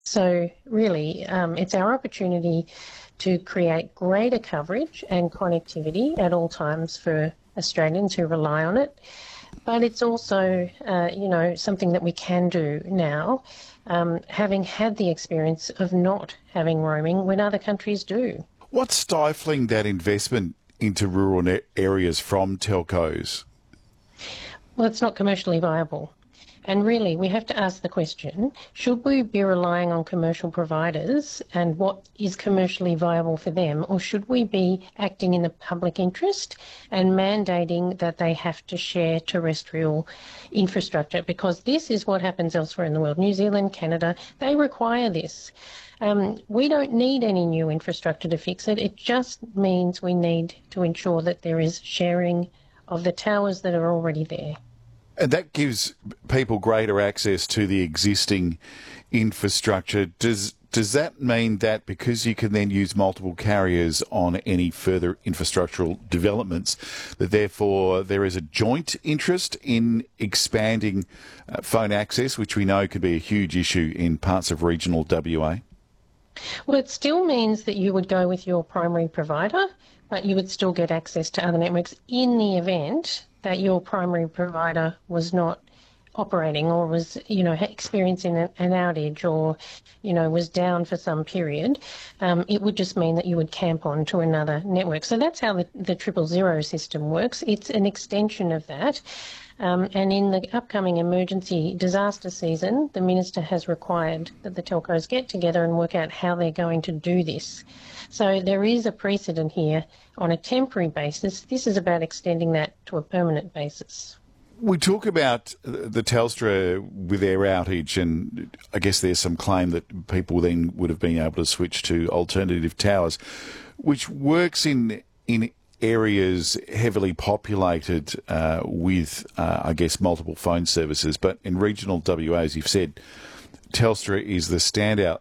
So really, it's our opportunity to create greater coverage and connectivity at all times for Australians who rely on it. But it's also, something that we can do now, having had the experience of not having roaming when other countries do. What's stifling that investment into rural areas from telcos? Well, it's not commercially viable. And really, we have to ask the question, should we be relying on commercial providers and what is commercially viable for them, or should we be acting in the public interest and mandating that they have to share terrestrial infrastructure? Because this is what happens elsewhere in the world. New Zealand, Canada, they require this. We don't need any new infrastructure to fix it. It just means we need to ensure that there is sharing of the towers that are already there. And that gives people greater access to the existing infrastructure. Does that mean that because you can then use multiple carriers on any further infrastructural developments, that therefore there is a joint interest in expanding phone access, which we know could be a huge issue in parts of regional WA? Well, it still means that you would go with your primary provider, but you would still get access to other networks in the event that your primary provider was not operating or was, experiencing an outage or, was down for some period. It would just mean that you would camp on to another network. So that's how the 000 system works. It's an extension of that. And in the upcoming emergency disaster season, the Minister has required that the telcos get together and work out how they're going to do this. So there is a precedent here on a temporary basis. This is about extending that to a permanent basis. We talk about the Telstra with their outage, and I guess there's some claim that people then would have been able to switch to alternative towers, which works in areas heavily populated with, multiple phone services. But in regional WA, as you've said, Telstra is the standout.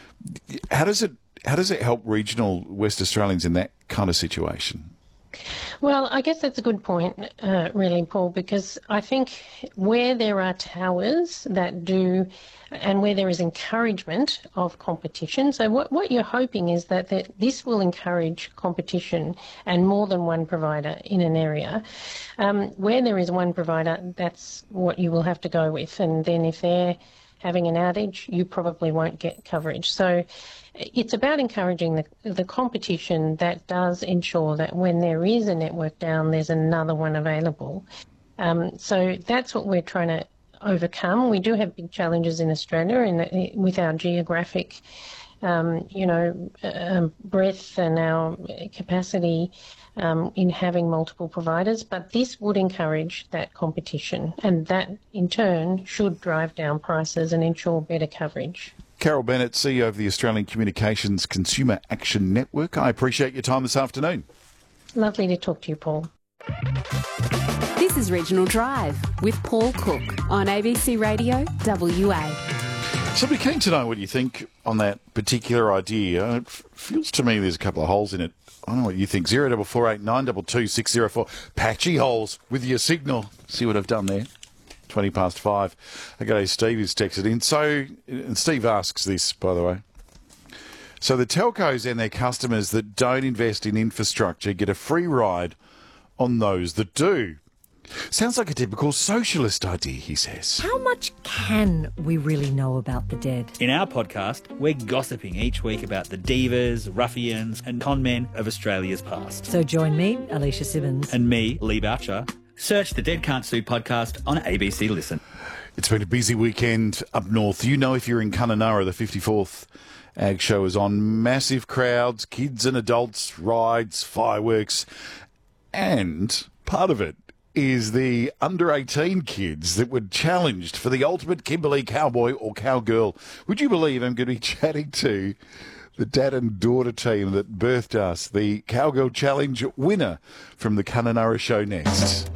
How does it help regional West Australians in that kind of situation? Well, I guess that's a good point, really, Paul, because I think where there are towers that do, and where there is encouragement of competition, so what you're hoping is that this will encourage competition and more than one provider in an area. Where there is one provider, that's what you will have to go with, and then if they're having an outage, you probably won't get coverage. So it's about encouraging the competition that does ensure that when there is a network down, there's another one available. So that's what we're trying to overcome. We do have big challenges in Australia with our geographic, breadth and our capacity in having multiple providers, but this would encourage that competition, and that in turn should drive down prices and ensure better coverage. Carol Bennett, CEO of the Australian Communications Consumer Action Network, I appreciate your time this afternoon. Lovely to talk to you, Paul. This is Regional Drive with Paul Cook on ABC Radio WA. So we're keen to know what you think on that particular idea. It feels to me there's a couple of holes in it. I don't know what you think. 0448 922 604. Patchy holes with your signal. See what I've done there? 20 past 5. Okay, Steve is texted in. And Steve asks this, by the way. So the telcos and their customers that don't invest in infrastructure get a free ride on those that do. Sounds like a typical socialist idea, he says. How much can we really know about the dead? In our podcast, we're gossiping each week about the divas, ruffians and conmen of Australia's past. So join me, Alicia Simmons. And me, Lee Boucher. Search the Dead Can't Sue podcast on ABC Listen. It's been a busy weekend up north. You know, if you're in Kununurra, the 54th Ag Show is on. Massive crowds, kids and adults, rides, fireworks. And part of it is the under-18 kids that were challenged for the ultimate Kimberley cowboy or cowgirl. Would you believe I'm going to be chatting to the dad and daughter team that birthed us, the Cowgirl Challenge winner from the Kununurra show next.